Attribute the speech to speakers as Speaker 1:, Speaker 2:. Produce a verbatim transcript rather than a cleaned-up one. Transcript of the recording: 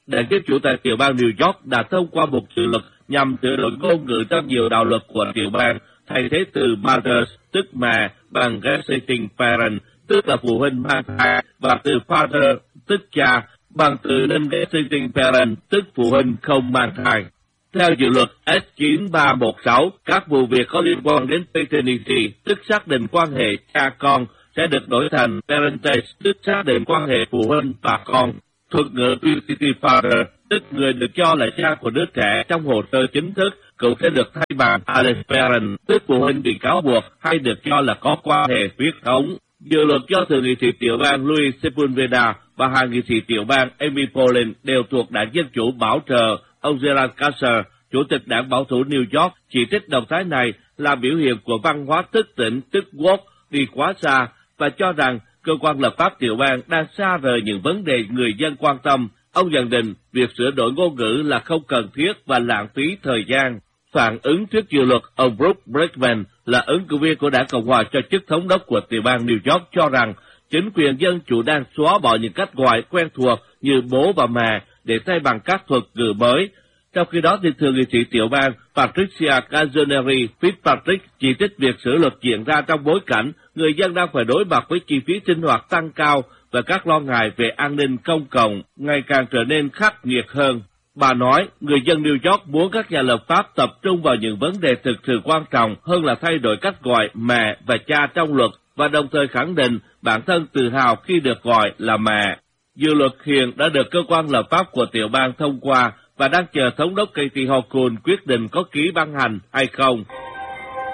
Speaker 1: Đảng Dân Chủ tại tiểu bang New York đã thông qua một dự luật nhằm sửa đổi ngôn ngữ trong nhiều đạo luật của tiểu bang, thay thế từ mothers, tức mẹ, bằng gestating parent, tức là phụ huynh mang thai, và từ father, tức cha, bằng từ non-gestating parent, tức phụ huynh không mang thai. Theo dự luật S chín ba một sáu, các vụ việc có liên quan đến paternity, tức xác định quan hệ cha con, sẽ được đổi thành parentage, tức xác định quan hệ phụ huynh và con. Thuật ngữ putative father, tức người được cho là cha của đứa trẻ trong hồ sơ chính thức, cũng sẽ được thay bằng alleged parent, tức phụ huynh bị cáo buộc hay được cho là có quan hệ huyết thống. Dự luật do thượng nghị sĩ tiểu bang Louis Sepulveda và hạ nghị sĩ tiểu bang Amy Pollin đều thuộc đảng Dân Chủ bảo trợ. Ông Gerald Kasser, chủ tịch đảng bảo thủ New York, chỉ trích động thái này là biểu hiện của văn hóa thức tỉnh, tức woke, đi quá xa, và cho rằng cơ quan lập pháp tiểu bang đang xa rời những vấn đề người dân quan tâm. Ông nhận định việc sửa đổi ngôn ngữ là không cần thiết và lãng phí thời gian. Phản ứng trước dự luật, ông Brooke Blackman là ứng cử viên của đảng Cộng hòa cho chức thống đốc của tiểu bang New York cho rằng chính quyền dân chủ đang xóa bỏ những cách gọi quen thuộc như bố và mẹ để thay bằng các thuật ngữ mới. Trong khi đó, thì thượng nghị sĩ tiểu bang Patricia Cazioneri Fitzpatrick chỉ trích việc sửa luật diễn ra trong bối cảnh người dân đang phải đối mặt với chi phí sinh hoạt tăng cao và các lo ngại về an ninh công cộng ngày càng trở nên khắc nghiệt hơn. Bà nói, người dân New York muốn các nhà lập pháp tập trung vào những vấn đề thực sự quan trọng hơn là thay đổi cách gọi mẹ và cha trong luật, và đồng thời khẳng định bản thân tự hào khi được gọi là mẹ. Dự luật hiện đã được cơ quan lập pháp của tiểu bang thông qua và đang chờ thống đốc Kathy Hochul quyết định có ký ban hành hay không.